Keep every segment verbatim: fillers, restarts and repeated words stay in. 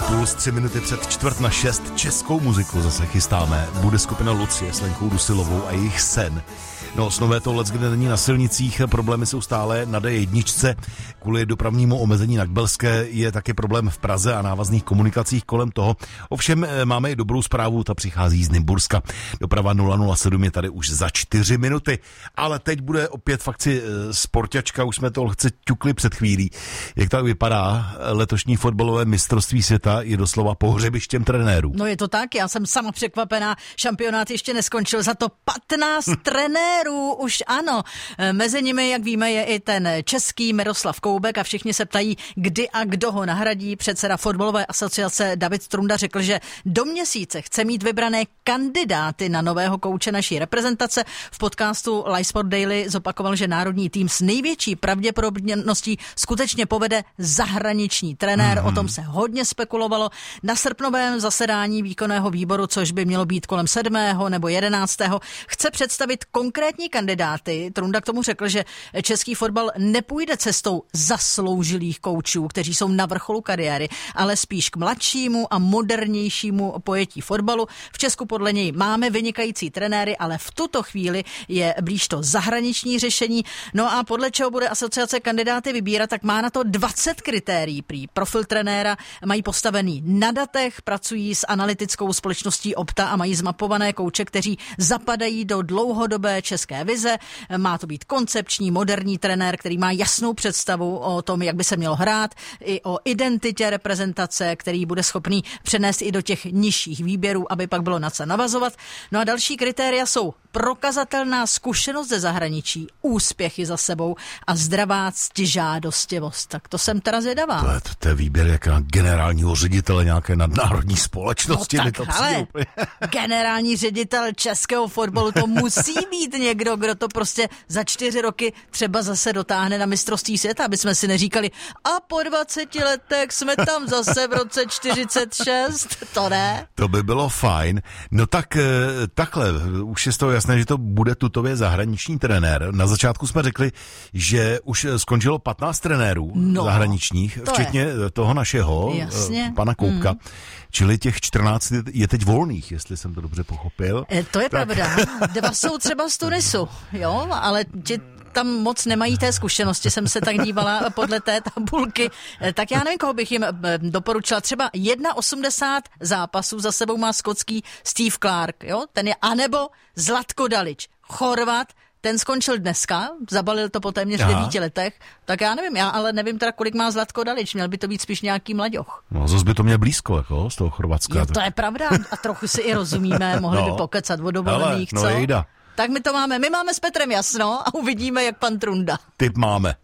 Impuls, tři minuty před čtvrt na šest. Českou muziku zase chystáme. Bude skupina Lucie s Lenkou Dusilovou a jejich Sen. No, snové to leckde není na silnicích, problémy jsou stále na dé jedna. Kvůli dopravnímu omezení na Kbelské je taky problém v Praze a návazných komunikacích kolem toho. Ovšem máme i dobrou zprávu, ta přichází z Nymburska. Doprava nula nula sedm je tady už za čtyři minuty. Ale teď bude opět fakci sporťačka, už jsme to lehce ťukli před chvílí. Jak tak vypadá, letošní fotbalové mistrovství světa je doslova pohřebištěm trenérů. No je to tak, já jsem sama překvapená, šampionát ještě neskončil, za to patnáct hm. trenérů. Už ano, mezi nimi, jak víme, je i ten český Miroslav Koubek a všichni se ptají, kdy a kdo ho nahradí. Předseda fotbalové asociace David Trunda řekl, že do měsíce chce mít vybrané kandidáty na nového kouče naší reprezentace. V podcastu Live Sport Daily zopakoval, že národní tým s největší pravděpodobností skutečně povede zahraniční trenér. Mm-hmm. O tom se hodně spekulovalo. Na srpnovém zasedání výkonného výboru, což by mělo být kolem sedmého nebo jedenáctého chce představit konkrétní kandidáty. Trunda k tomu řekl, že český fotbal nepůjde cestou zasloužilých koučů, kteří jsou na vrcholu kariéry, ale spíš k mladšímu a modernějšímu pojetí fotbalu. V Česku podle něj máme vynikající trenéry, ale v tuto chvíli je blíž to zahraniční řešení. No a podle čeho bude asociace kandidáty vybírat, tak má na to dvacet kritérií. Prý profil trenéra mají postavený na datech, pracují s analytickou společností Opta a mají zmapované kouče, kteří zapadají do dlouhodobé české vize. Má to být koncepční, moderní trenér, který má jasnou představu o tom, jak by se mělo hrát, i o identitě reprezentace, který bude schopný přenést i do těch nižších výběrů, aby pak bylo na co navazovat. No a další kritéria jsou prokazatelná zkušenost ze zahraničí, úspěchy za sebou a zdravá ctižádostivost. Tak to jsem teda zvědavá. To je, to je výběr jak na generálního ředitele nějaké nadnárodní společnosti. No tak, to ale generální ředitel českého fotbalu, to musí být někdo, kdo to prostě za čtyři roky třeba zase dotáhne na mistrovství světa, aby jsme si neříkali a po dvaceti letech jsme tam zase v roce čtyřicet šest. To ne? To by bylo fajn. No tak takhle, už je z toho jasné, že to bude tutově zahraniční trenér. Na začátku jsme řekli, že už skončilo patnáct trenérů no, zahraničních, to včetně je. toho našeho, Jasně. pana Koubka. Mm. Čili těch čtrnáct je teď volných, jestli jsem to dobře pochopil. E, to je tak. Pravda. Dva jsou třeba z Tunisu, jo, ale ti tam moc nemají té zkušenosti, jsem se tak dívala podle té tabulky. Tak já nevím, koho bych jim doporučila. Třeba osmdesát jedna zápasů za sebou má skotský Steve Clark, jo, ten je, anebo Zlatko Dalič, Chorvat, ten skončil dneska, zabalil to po téměř Aha. devíti letech, tak já nevím, já ale nevím teda, kolik má Zlatko Dalič, měl by to být spíš nějaký mladěch. No zase by to měl blízko, jako, z toho Chorvatska. Jo, to je pravda a trochu si i rozumíme, mohli no. by pokecat o dovolených, no co? Jejda. Tak my to máme, my máme s Petrem jasno a uvidíme, jak pan Trunda. Tip máme.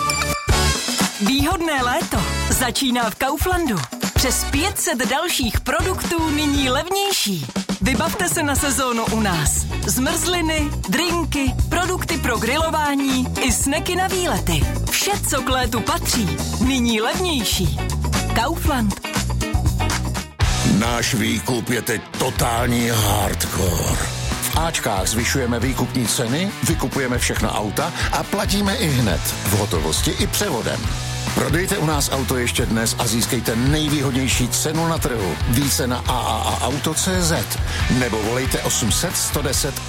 Výhodné léto začíná v Kauflandu. Přes pět set dalších produktů nyní levnější. Vybavte se na sezónu u nás. Zmrzliny, drinky, produkty pro grilování i sneky na výlety. Vše, co k létu patří, nyní levnější. Kaufland. Náš výkup je teď totální hardcore. V Ačkách zvyšujeme výkupní ceny, vykupujeme všechna auta a platíme i hned, v hotovosti i převodem. Prodejte u nás auto ještě dnes a získejte nejvýhodnější cenu na trhu. Více na a a a auto tečka cé zet nebo volejte osm set sto deset